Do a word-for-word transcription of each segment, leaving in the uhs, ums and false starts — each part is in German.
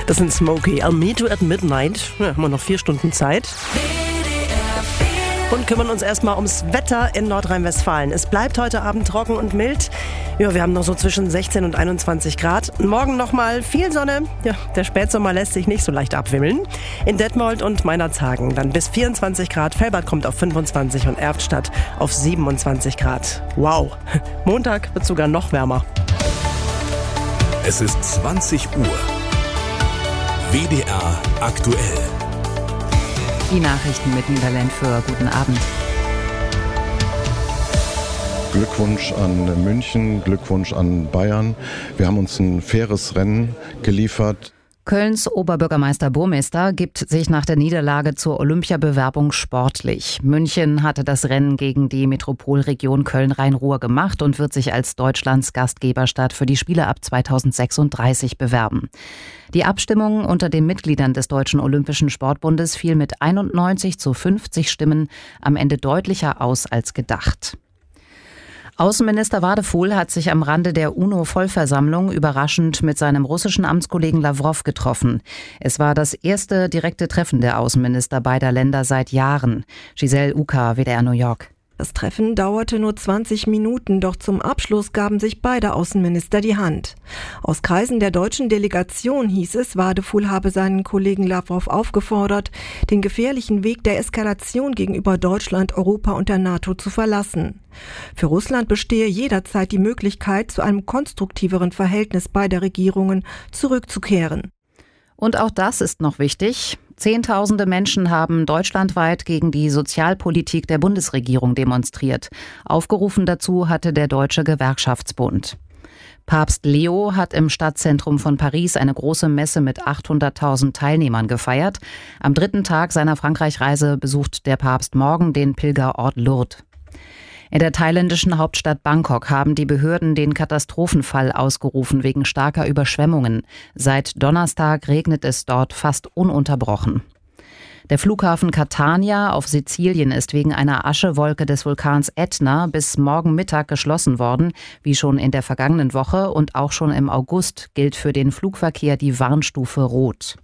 Das sind Smokey. I'll meet you at midnight. Ja, haben wir noch vier Stunden Zeit. Und kümmern uns erstmal ums Wetter in Nordrhein-Westfalen. Es bleibt heute Abend trocken und mild. Ja, wir haben noch so zwischen sechzehn und einundzwanzig Grad. Morgen nochmal viel Sonne. Ja, der Spätsommer lässt sich nicht so leicht abwimmeln. In Detmold und Meinerzhagen dann bis vierundzwanzig Grad. Velbert kommt auf fünfundzwanzig und Erftstadt auf siebenundzwanzig Grad. Wow. Montag wird sogar noch wärmer. Es ist zwanzig Uhr. W D R aktuell. Die Nachrichten mit Niederland für guten Abend. Glückwunsch an München, Glückwunsch an Bayern. Wir haben uns ein faires Rennen geliefert. Kölns Oberbürgermeister Burmester gibt sich nach der Niederlage zur Olympiabewerbung sportlich. München hatte das Rennen gegen die Metropolregion Köln-Rhein-Ruhr gemacht und wird sich als Deutschlands Gastgeberstadt für die Spiele ab zweitausendsechsunddreißig bewerben. Die Abstimmung unter den Mitgliedern des Deutschen Olympischen Sportbundes fiel mit einundneunzig zu fünfzig Stimmen am Ende deutlicher aus als gedacht. Außenminister Wadefuhl hat sich am Rande der UNO-Vollversammlung überraschend mit seinem russischen Amtskollegen Lawrow getroffen. Es war das erste direkte Treffen der Außenminister beider Länder seit Jahren. Giselle Uka, W D R New York. Das Treffen dauerte nur zwanzig Minuten, doch zum Abschluss gaben sich beide Außenminister die Hand. Aus Kreisen der deutschen Delegation hieß es, Wadefuhl habe seinen Kollegen Lawrow aufgefordert, den gefährlichen Weg der Eskalation gegenüber Deutschland, Europa und der NATO zu verlassen. Für Russland bestehe jederzeit die Möglichkeit, zu einem konstruktiveren Verhältnis beider Regierungen zurückzukehren. Und auch das ist noch wichtig. Zehntausende Menschen haben deutschlandweit gegen die Sozialpolitik der Bundesregierung demonstriert. Aufgerufen dazu hatte der Deutsche Gewerkschaftsbund. Papst Leo hat im Stadtzentrum von Paris eine große Messe mit achthunderttausend Teilnehmern gefeiert. Am dritten Tag seiner Frankreichreise besucht der Papst morgen den Pilgerort Lourdes. In der thailändischen Hauptstadt Bangkok haben die Behörden den Katastrophenfall ausgerufen wegen starker Überschwemmungen. Seit Donnerstag regnet es dort fast ununterbrochen. Der Flughafen Catania auf Sizilien ist wegen einer Aschewolke des Vulkans Ätna bis morgen Mittag geschlossen worden, wie schon in der vergangenen Woche, und auch schon im August gilt für den Flugverkehr die Warnstufe Rot.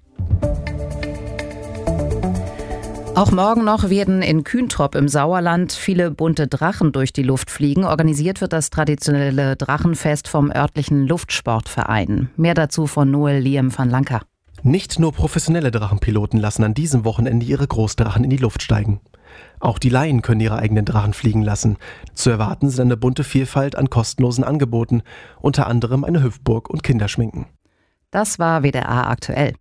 Auch morgen noch werden in Kühntrop im Sauerland viele bunte Drachen durch die Luft fliegen. Organisiert wird das traditionelle Drachenfest vom örtlichen Luftsportverein. Mehr dazu von Noel Liam van Lanker. Nicht nur professionelle Drachenpiloten lassen an diesem Wochenende ihre Großdrachen in die Luft steigen. Auch die Laien können ihre eigenen Drachen fliegen lassen. Zu erwarten sind eine bunte Vielfalt an kostenlosen Angeboten, unter anderem eine Hüpfburg und Kinderschminken. Das war W D R aktuell.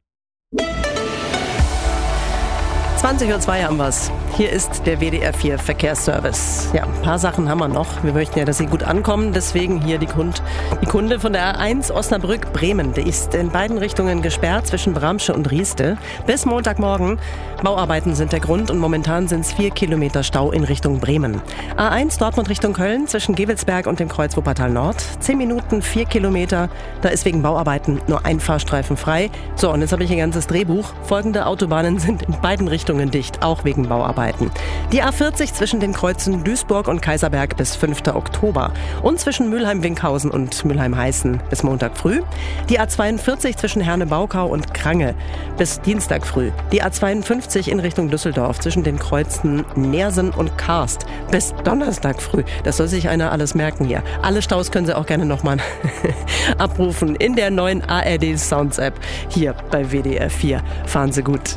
zwanzig Uhr zwei haben wir's. Hier ist der W D R vier Verkehrsservice. Ja, ein paar Sachen haben wir noch. Wir möchten ja, dass sie gut ankommen. Deswegen hier die, Kund, die Kunde von der A eins Osnabrück-Bremen. Die ist in beiden Richtungen gesperrt zwischen Bramsche und Rieste. Bis Montagmorgen. Bauarbeiten sind der Grund und momentan sind es vier Kilometer Stau in Richtung Bremen. A eins Dortmund Richtung Köln zwischen Gewelsberg und dem Kreuz Wuppertal Nord. Zehn Minuten, vier Kilometer. Da ist wegen Bauarbeiten nur ein Fahrstreifen frei. So, und jetzt habe ich ein ganzes Drehbuch. Folgende Autobahnen sind in beiden Richtungen dicht, auch wegen Bauarbeiten. Die A vierzig zwischen den Kreuzen Duisburg und Kaiserberg bis fünften Oktober und zwischen Mülheim-Winkhausen und Mülheim-Heißen bis Montag früh. Die A zweiundvierzig zwischen Herne-Baukau und Krange bis Dienstag früh. Die A zweiundfünfzig in Richtung Düsseldorf zwischen den Kreuzen Neersen und Karst bis Donnerstag früh. Das soll sich einer alles merken hier. Alle Staus können Sie auch gerne nochmal abrufen in der neuen A R D Sounds App hier bei W D R vier. Fahren Sie gut.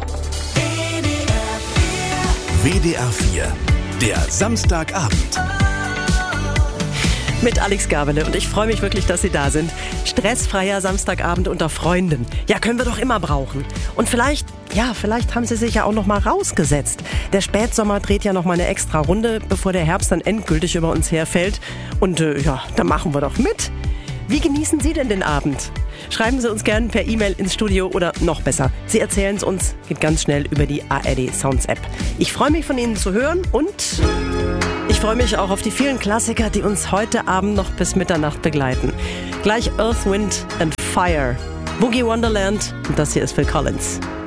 W D R vier, der Samstagabend. Mit Alex Gabele und ich freue mich wirklich, dass Sie da sind. Stressfreier Samstagabend unter Freunden. Ja, können wir doch immer brauchen. Und vielleicht, ja, vielleicht haben Sie sich ja auch noch mal rausgesetzt. Der Spätsommer dreht ja noch mal eine extra Runde, bevor der Herbst dann endgültig über uns herfällt. Und äh, ja, da machen wir doch mit. Wie genießen Sie denn den Abend? Schreiben Sie uns gerne per E-Mail ins Studio oder noch besser, Sie erzählen es uns, geht ganz schnell über die A R D Sounds App. Ich freue mich, von Ihnen zu hören und ich freue mich auch auf die vielen Klassiker, die uns heute Abend noch bis Mitternacht begleiten. Gleich Earth, Wind and Fire, Boogie Wonderland und das hier ist Phil Collins.